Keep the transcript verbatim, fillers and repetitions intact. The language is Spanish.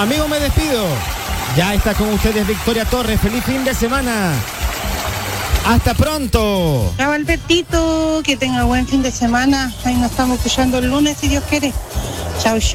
amigo, me despido. Ya está con ustedes Victoria Torres. Feliz fin de semana. Hasta pronto. Chao, Albertito, que tenga buen fin de semana. Ahí nos estamos escuchando el lunes si Dios quiere. Chao.